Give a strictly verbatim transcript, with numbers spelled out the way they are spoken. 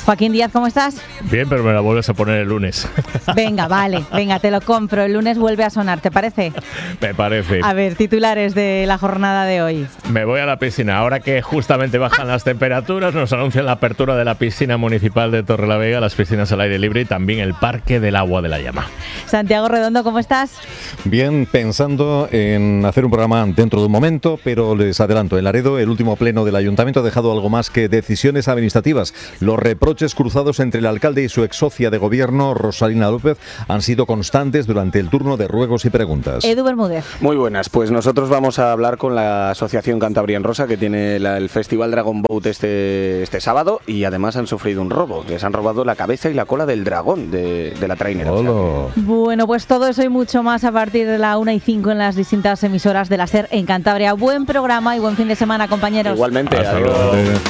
Joaquín Díaz, ¿cómo estás? Bien, pero me la vuelves a poner el lunes. Venga, vale, venga, te lo compro. El lunes vuelve a sonar, ¿te parece? Me parece. A ver, titulares de la jornada de hoy. Me voy a la piscina. Ahora que justamente bajan las temperaturas, nos anuncian la apertura de la piscina municipal de Torrelavega, las piscinas al aire libre y también el Parque del Agua de la Llama. Santiago Redondo, ¿cómo estás? Bien, pensando en hacer un programa dentro de un momento, pero les adelanto, en Laredo el último pleno del ayuntamiento ha dejado algo más que decisiones administrativas. Los reproches cruzados entre el alcalde y su ex socia de gobierno, Rosalina López, han sido constantes durante el turno de ruegos y preguntas. Edu Bermúdez. Muy buenas, pues nosotros vamos a hablar con la Asociación Cantabria en Rosa, que tiene la, el Festival Dragon Boat este, este sábado, y además han sufrido un robo. Les han robado la cabeza y la cola del dragón de, de la trainera. O sea que... Bueno, pues todo eso y mucho más a partir de la una y cinco en las distintas emisoras de la SER en Cantabria. Buen programa y buen fin de semana, compañeros. Igualmente, Hasta adiós. luego.